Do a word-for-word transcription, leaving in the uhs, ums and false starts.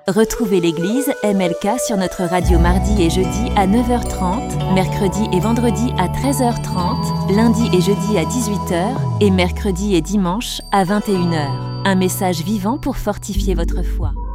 Retrouvez l'église M L K sur notre radio mardi et jeudi à neuf heures trente, mercredi et vendredi à treize heures trente, lundi et jeudi à dix-huit heures et mercredi et dimanche à vingt et une heures. Un message vivant pour fortifier votre foi.